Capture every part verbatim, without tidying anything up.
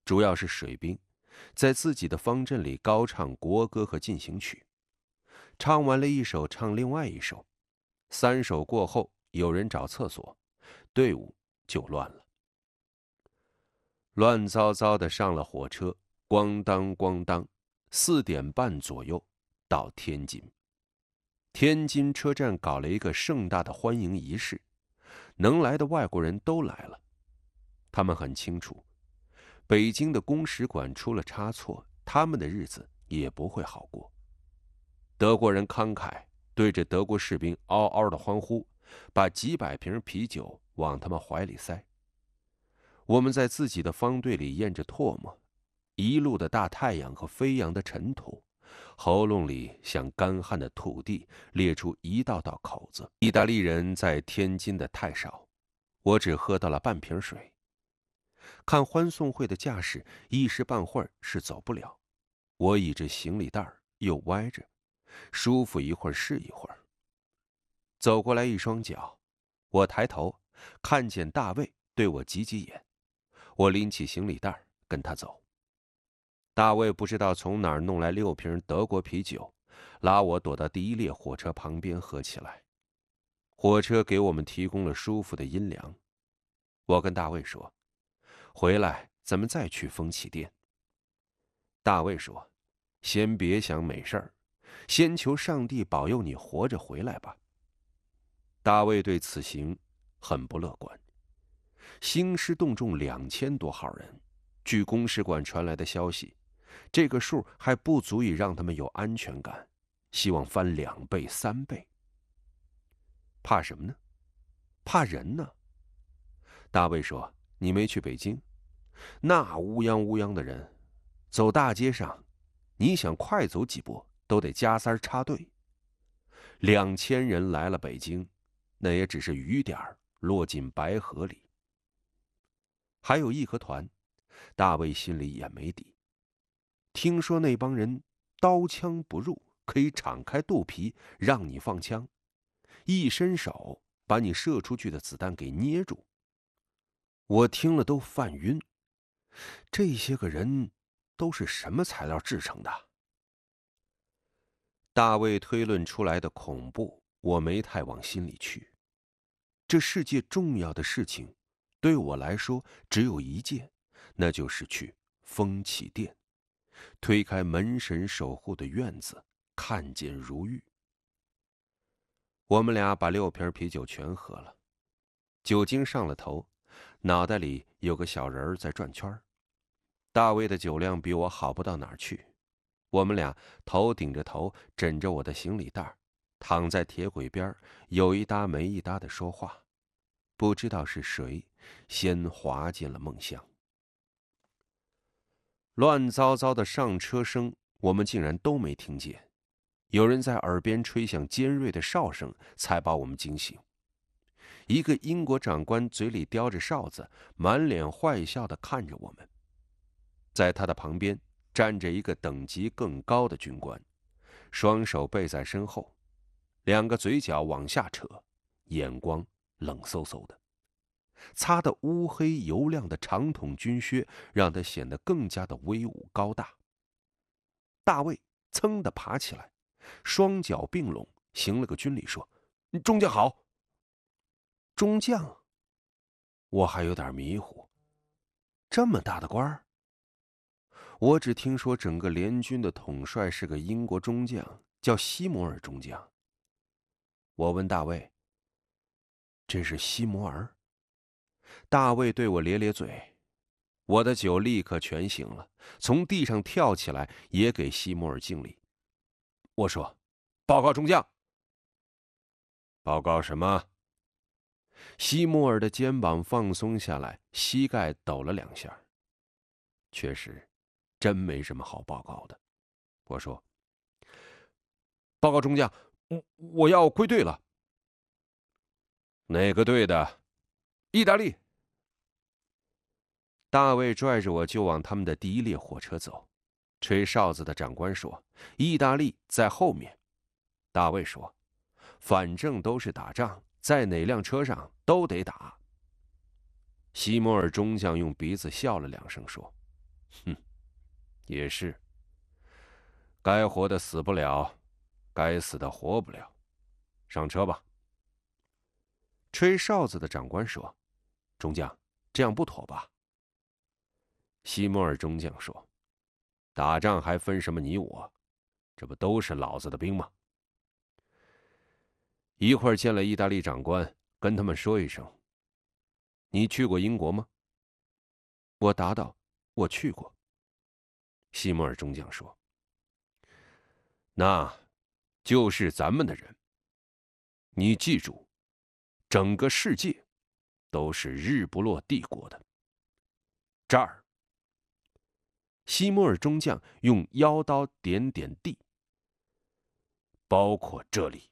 主要是水兵，在自己的方阵里高唱国歌和进行曲。唱完了一首，唱另外一首，三首过后，有人找厕所，队伍就乱了。乱糟糟的上了火车，咣当咣当，四点半左右到天津。天津车站搞了一个盛大的欢迎仪式，能来的外国人都来了。他们很清楚，北京的公使馆出了差错，他们的日子也不会好过。德国人慷慨，对着德国士兵嗷嗷的欢呼，把几百瓶啤酒往他们怀里塞。我们在自己的方队里咽着唾沫，一路的大太阳和飞扬的尘土，喉咙里像干旱的土地裂出一道道口子。意大利人在天津的太少，我只喝到了半瓶水。看欢送会的架势，一时半会儿是走不了。我倚着行李袋又歪着，舒服一会儿是一会儿。走过来一双脚，我抬头看见大卫对我挤挤眼，我拎起行李袋跟他走。大卫不知道从哪儿弄来六瓶德国啤酒，拉我躲到第一列火车旁边喝起来。火车给我们提供了舒服的阴凉。我跟大卫说，回来咱们再去风起店。大卫说，先别想美事儿，先求上帝保佑你活着回来吧。大卫对此行很不乐观。兴师动众两千多号人，据公使馆传来的消息，这个数还不足以让他们有安全感，希望翻两倍三倍。怕什么呢？怕人呢。大卫说，你没去北京，那乌泱乌泱的人，走大街上，你想快走几步都得加塞插队。两千人来了北京，那也只是雨点儿落进白河里。还有义和团，大卫心里也没底。听说那帮人刀枪不入，可以敞开肚皮让你放枪，一伸手把你射出去的子弹给捏住。我听了都犯晕，这些个人都是什么材料制成的？大卫推论出来的恐怖，我没太往心里去。这世界重要的事情，对我来说只有一件，那就是去风起店，推开门神守护的院子，看见如玉。我们俩把六瓶啤酒全喝了，酒精上了头，脑袋里有个小人儿在转圈。大卫的酒量比我好不到哪儿去，我们俩头顶着头，枕着我的行李袋，躺在铁轨边，有一搭没一搭的说话，不知道是谁先滑进了梦乡。乱糟糟的上车声，我们竟然都没听见，有人在耳边吹响尖锐的哨声，才把我们惊醒。一个英国长官嘴里叼着哨子，满脸坏笑地看着我们。在他的旁边站着一个等级更高的军官，双手背在身后，两个嘴角往下扯，眼光冷飕飕的。擦得乌黑油亮的长筒军靴让他显得更加的威武高大。大卫噌地爬起来，双脚并拢，行了个军礼，说：“中将好。”中将？我还有点迷糊，这么大的官儿？我只听说整个联军的统帅是个英国中将，叫西摩尔中将。我问大卫：“这是西摩尔？”大卫对我咧咧嘴，我的酒立刻全醒了，从地上跳起来，也给西摩尔敬礼。我说：“报告中将。”报告什么？西摩尔的肩膀放松下来，膝盖抖了两下。确实，真没什么好报告的。我说：“报告中将，我我要归队了。”哪个队的？意大利。大卫拽着我就往他们的第一列火车走。吹哨子的长官说：“意大利在后面。”大卫说：“反正都是打仗，在哪辆车上都得打。”西摩尔中将用鼻子笑了两声，说：“ 哼，也是。该活的死不了，该死的活不了。上车吧。吹哨子的长官说：“中将，这样不妥吧？”西摩尔中将说：“打仗还分什么你我？这不都是老子的兵吗？”一会儿见了意大利长官，跟他们说一声：“你去过英国吗？”我答道：“我去过。”西摩尔中将说：“那就是咱们的人。你记住，整个世界都是日不落帝国的。这儿。”西摩尔中将用腰刀点点地，包括这里。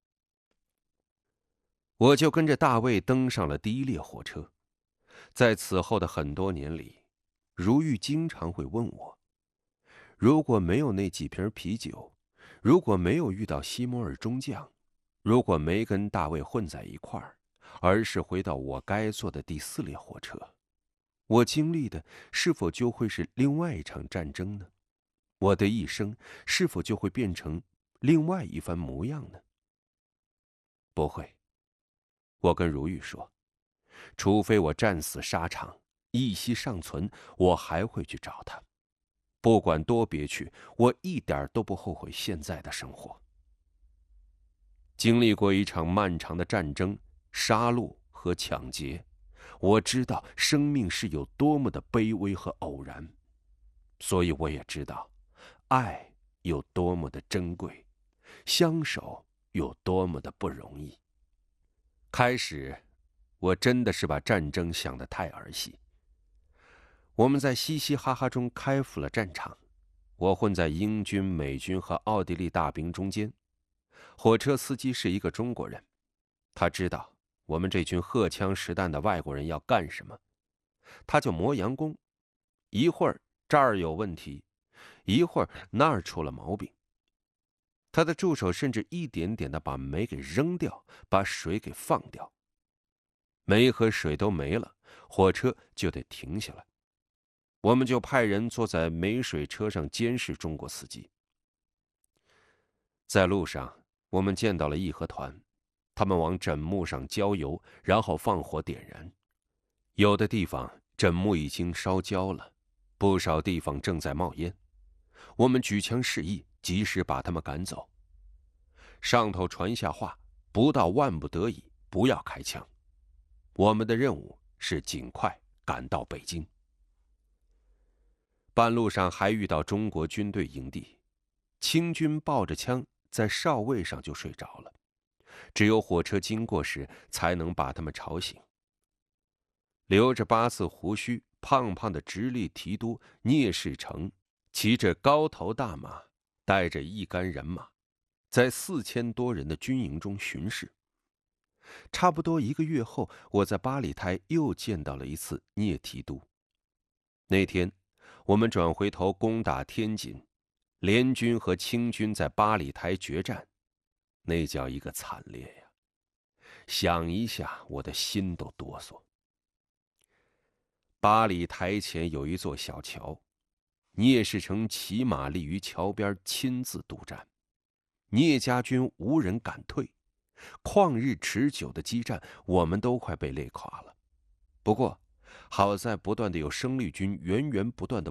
我就跟着大卫登上了第一列火车。在此后的很多年里，如玉经常会问我，如果没有那几瓶啤酒，如果没有遇到西摩尔中将，如果没跟大卫混在一块儿，而是回到我该坐的第四列火车，我经历的是否就会是另外一场战争呢？我的一生是否就会变成另外一番模样呢？不会，我跟如玉说，除非我战死沙场，一息尚存，我还会去找他。不管多憋屈，我一点都不后悔现在的生活。经历过一场漫长的战争、杀戮和抢劫，我知道生命是有多么的卑微和偶然，所以我也知道爱有多么的珍贵，相守有多么的不容易。开始，我真的是把战争想得太儿戏。我们在嘻嘻哈哈中开赴了战场，我混在英军、美军和奥地利大兵中间。火车司机是一个中国人，他知道我们这群荷枪实弹的外国人要干什么，他就磨洋工，一会儿这儿有问题，一会儿那儿出了毛病。他的助手甚至一点点地把煤给扔掉，把水给放掉。煤和水都没了，火车就得停下来。我们就派人坐在煤水车上监视中国司机。在路上，我们见到了义和团，他们往枕木上浇油，然后放火点燃。有的地方枕木已经烧焦了，不少地方正在冒烟。我们举枪示意，及时把他们赶走。上头传下话，不到万不得已，不要开枪。我们的任务是尽快赶到北京。半路上还遇到中国军队营地，清军抱着枪在哨位上就睡着了，只有火车经过时才能把他们吵醒。留着八字胡须、胖胖的直隶提督聂士成，骑着高头大马，带着一干人马，在四千多人的军营中巡视。差不多一个月后，我在八里台又见到了一次聂提督。那天我们转回头攻打天津，联军和清军在八里台决战，那叫一个惨烈呀！想一下，我的心都哆嗦。八里台前有一座小桥，聂士成骑马立于桥边，亲自督战。聂家军无人敢退，旷日持久的激战，我们都快被累垮了。不过，好在不断的有生力军源源不断的